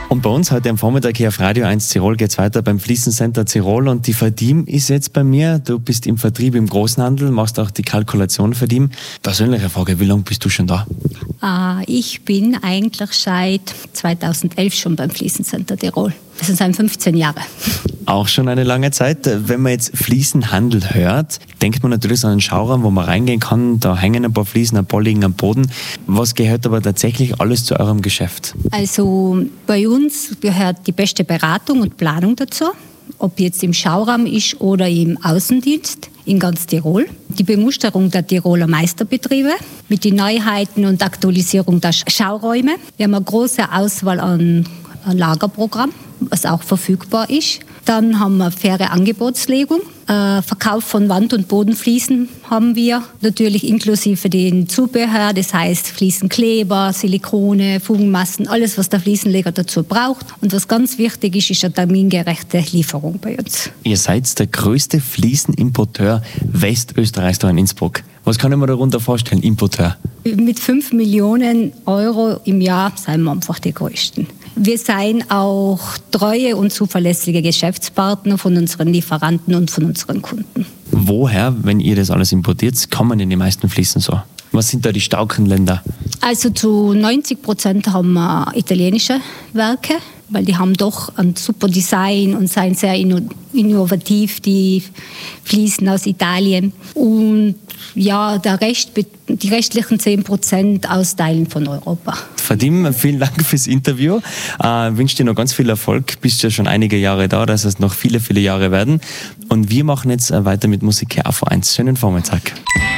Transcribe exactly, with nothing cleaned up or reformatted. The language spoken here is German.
Und bei uns heute am Vormittag hier auf Radio eins Tirol geht es weiter beim Fliesencenter Tirol und die Vadim ist jetzt bei mir. Du bist im Vertrieb im Großhandel, machst auch die Kalkulation für die. Persönliche Frage, wie lange bist du schon da? Uh, ich bin eigentlich seit zweitausendelf schon beim Fliesencenter Tirol. Das sind fünfzehn Jahre. Auch schon eine lange Zeit. Wenn man jetzt Fliesenhandel hört, denkt man natürlich an einen Schauraum, wo man reingehen kann. Da hängen ein paar Fliesen, ein paar liegen am Boden. Was gehört aber tatsächlich alles zu eurem Geschäft? Also bei uns gehört die beste Beratung und Planung dazu. Ob jetzt im Schauraum ist oder im Außendienst in ganz Tirol. Die Bemusterung der Tiroler Meisterbetriebe mit den Neuheiten und Aktualisierung der Schauräume. Wir haben eine große Auswahl an ein Lagerprogramm, was auch verfügbar ist. Dann haben wir faire Angebotslegung. Äh, Verkauf von Wand- und Bodenfliesen haben wir. Natürlich inklusive den Zubehör, das heißt Fliesenkleber, Silikone, Fugenmassen, alles, was der Fliesenleger dazu braucht. Und was ganz wichtig ist, ist eine termingerechte Lieferung bei uns. Ihr seid der größte Fliesenimporteur Westösterreichs da in Innsbruck. Was kann ich mir darunter vorstellen, Importeur? Mit fünf Millionen Euro im Jahr sind wir einfach die Größten. Wir sind auch treue und zuverlässige Geschäftspartner von unseren Lieferanten und von unseren Kunden. Woher, wenn ihr das alles importiert, kommen denn die meisten Fliesen so? Was sind da die starken Länder? Also zu neunzig Prozent haben wir italienische Werke, weil die haben doch ein super Design und sind sehr innovativ, die Fliesen aus Italien. Und ja, der Rest, die restlichen zehn Prozent aus Teilen von Europa. Vadim, vielen Dank fürs Interview. Ich äh, wünsche dir noch ganz viel Erfolg. Bist ja schon einige Jahre da, das heißt noch viele, viele Jahre werden. Und wir machen jetzt weiter mit Musik hier auf A eins. Schönen Vormittag.